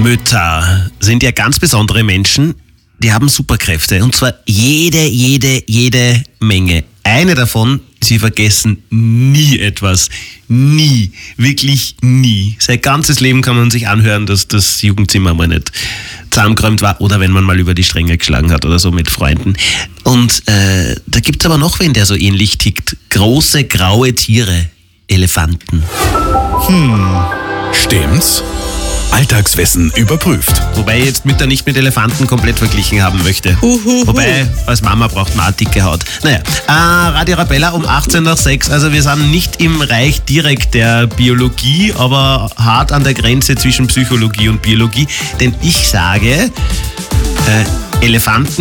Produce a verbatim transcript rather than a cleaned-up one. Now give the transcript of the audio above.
Mütter sind ja ganz besondere Menschen, die haben Superkräfte. Und zwar jede, jede, jede Menge. Eine davon, sie vergessen nie etwas. Nie. Wirklich nie. Sein ganzes Leben kann man sich anhören, dass das Jugendzimmer mal nicht zusammengeräumt war oder wenn man mal über die Stränge geschlagen hat oder so mit Freunden. Und äh, da gibt's aber noch wen, der so ähnlich tickt. Große, graue Tiere. Elefanten. Hm, stimmt's? Alltagswissen überprüft. Wobei ich jetzt Mütter nicht mit Elefanten komplett verglichen haben möchte. Uhuhu. Wobei, als Mama braucht man auch dicke Haut. Naja, äh, Radio Arabella um achtzehn nach sechs. Also wir sind nicht im Reich direkt der Biologie, aber hart an der Grenze zwischen Psychologie und Biologie. Denn ich sage, äh, Elefanten